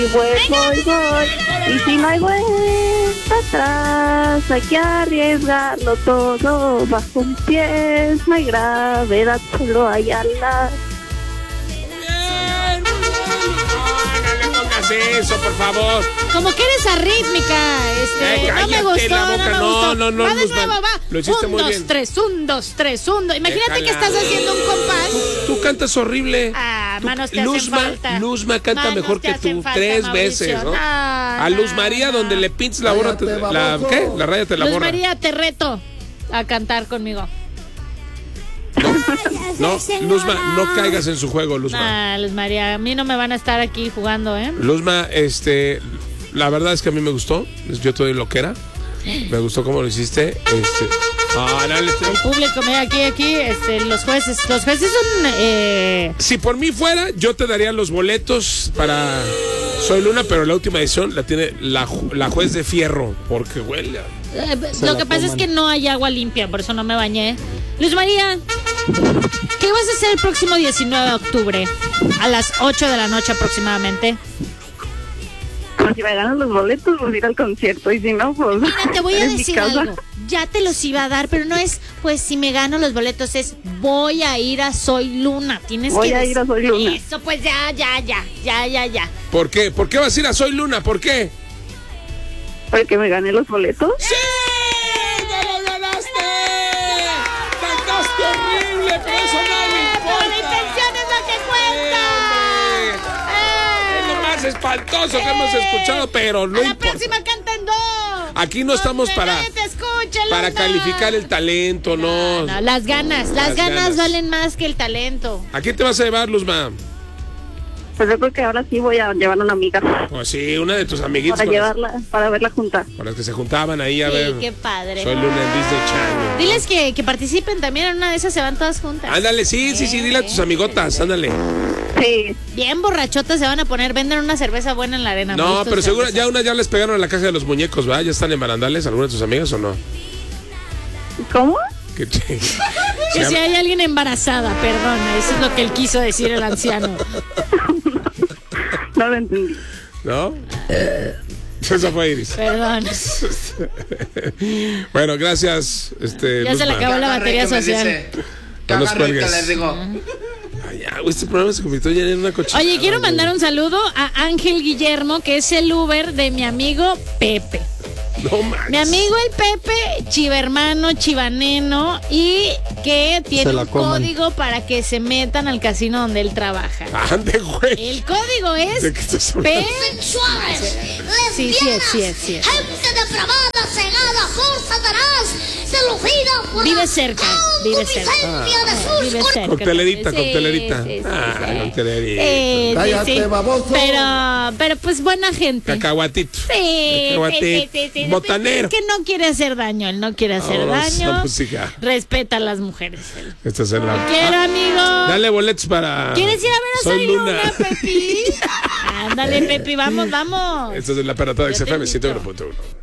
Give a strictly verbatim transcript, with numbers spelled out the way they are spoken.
Y voy, voy, voy. Y si no hay vuelta atrás, hay que arriesgarlo todo bajo un pie. No hay gravedad, solo hay alas. Eso, por favor. Como que eres arrítmica, este, eh, no me gustó, la boca. no me no, gustó. no, no, va de Luzma, nuevo, va. lo hiciste un, muy dos, bien. tres, un, dos, tres, un, dos. Imagínate Déjala. que estás haciendo un compás. Tú, tú cantas horrible. Ah, Tú, manos te hacen Luzma, falta. Luzma canta Manos mejor te que hacen tú, falta, tres Mauricio. veces, ¿no? No, A no, Luz María, no. donde le pintes la borra, te, la, ¿qué? La raya te la Luz borra. María, te reto a cantar conmigo. No, Luzma, no caigas en su juego, Luzma. Ah, Luz María, a mí no me van a estar aquí jugando, ¿eh? Luzma, este, la verdad es que a mí me gustó. Yo te doy lo que era. Me gustó cómo lo hiciste. Este, ah, dale, este. El público, mira, aquí, aquí, este, los jueces, los jueces son, eh... Si por mí fuera, yo te daría los boletos para Soy Luna, pero la última edición la tiene la, la juez de fierro, porque huele. Eh, lo que pasa es que no hay agua limpia, por eso no me bañé. Luz María, ¿qué vas a hacer el próximo diecinueve de octubre? A las ocho de la noche aproximadamente. Pues si me ganan los boletos, pues ir al concierto. Y si no, pues. Mira, te voy a en mi decir casa. algo. Ya te los iba a dar, pero no es, pues si me gano los boletos, es voy a ir a Soy Luna. Tienes Voy que a ir a Soy Luna. Eso, pues ya, ya, ya, ya, ya, ya. ¿Por qué? ¿Por qué vas a ir a Soy Luna? ¿Por qué? Porque me gané los boletos. ¡Sí! ¡Ya lo ganaste! ¡Cantaste horrible! Pero eso no me importa. Pero la intención es lo que cuenta. Eh, Es lo más espantoso que hemos escuchado, pero no A la importa. próxima canten dos. Aquí no estamos Donde para, nadie te escuche, para Luna. calificar el talento, no. No, las ganas, las, Las ganas, ganas. valen más que el talento. ¿A quién te vas a llevar, Luzma? Pues yo creo que ahora sí voy a llevar a una amiga. Pues sí, una de tus amiguitas. Para con las- llevarla, para verla junta. Con las que se juntaban ahí a Sí, ver. qué padre. Soy Luna en Disney Channel. Diles que, que participen también en una de esas, se van todas juntas. Ándale, sí, sí, sí, dile a tus amigotas, ándale. Sí. Bien borrachotas se van a poner, venden una cerveza buena en la arena. No, Gustos pero seguro, cervezas. ya una ya les pegaron a la caja de los muñecos, ¿va? ¿Ya están en barandales algunas de tus amigas o no? ¿Cómo? Que, Que si hay alguien embarazada, perdona, eso es lo que él quiso decir el anciano. No lo entendí. ¿No? Esa fue Iris. Perdón. Bueno, gracias. Este, Ya se le Luzma. acabó la batería Caga rica, me social. dice. No nos Caga rica, cuelgues. les digo. Ay, ya, güey, este programa se convirtió ya en una cochinada. Oye, quiero güey. mandar un saludo a Ángel Guillermo, que es el Uber de mi amigo Pepe. No manches. Mi amigo el Pepe, chivermano, chivaneno, y que tiene Se la un coman. código para que se metan al casino donde él trabaja. Ande, güey. El código es ¿De qué estás P. hablando? Sexuales, Sí, sí es, sí es, sí es. gente depravada, cegada por Satanás, seducida por Vive la cerca, vive cerca. concupiscencia de sus Vive cerca. Coctelerita, Sí, coctelerita. sí, sí, Ah, sí. coctelerita. Sí, sí, Cállate, sí. baboso. Pero, pero pues buena gente. Cacahuatito. Sí, sí, Cacahuatito. sí, sí, sí. Botanero. Es que no quiere hacer daño, él no quiere hacer Vamos, daño. no, pues, hija. Respeta a las mujeres. él. Esta es la. Quiero, amigo. Dale boletos para. ¿Quieres ir a ver a Soy Luna, Pepi? Ándale, Pepi, vamos, vamos. Esta es la Perra Toda Yo X te F M invito. ciento uno punto uno.